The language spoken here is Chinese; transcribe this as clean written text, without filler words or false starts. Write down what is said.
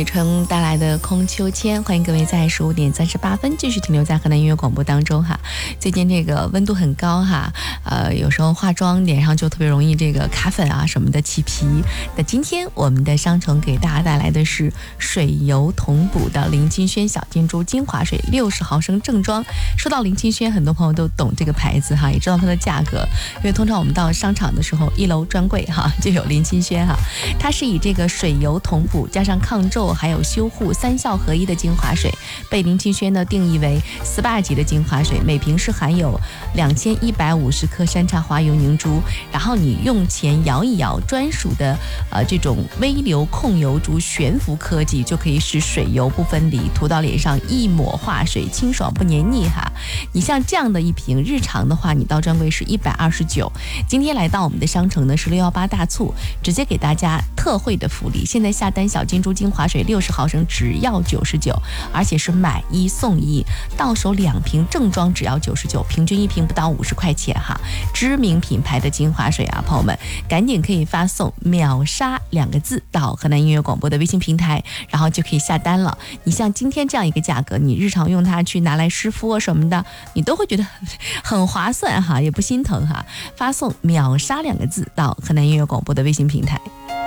李春带来的空秋千，欢迎各位在15点38分继续停留在河南音乐广播当中哈。最近这个温度很高哈，有时候化妆脸上就特别容易这个卡粉啊什么的起皮。那今天我们的商城给大家带来的是水油同补的林清轩小金珠精华水60毫升正装。说到林清轩，很多朋友都懂这个牌子哈，也知道它的价格，因为通常我们到商场的时候1楼专柜哈就有林清轩哈。它是以这个水油同补加上抗皱还有修护3效合一的精华水，被林清轩呢定义为 SPA 级的精华水，每瓶是含有2150克山茶花油凝珠，然后你用前摇一摇，专属的这种微流控油珠悬浮科技就可以使水油不分离，涂到脸上一抹化水，清爽不黏腻哈。你像这样的一瓶日常的话，你到专柜是129，今天来到我们的商城呢是618大促，直接给大家特惠的福利，现在下单小金珠精华水60毫升只要99，而且是买1送1，到手2瓶正装只要99，平均1瓶不到50块钱哈。知名品牌的精华水啊，朋友们赶紧可以发送秒杀2个字到河南音乐广播的微信平台，然后就可以下单了。你像今天这样一个价格，你日常用它去拿来湿敷啊什么的，你都会觉得很划算哈，也不心疼哈。发送秒杀2个字到河南音乐广播的微信平台。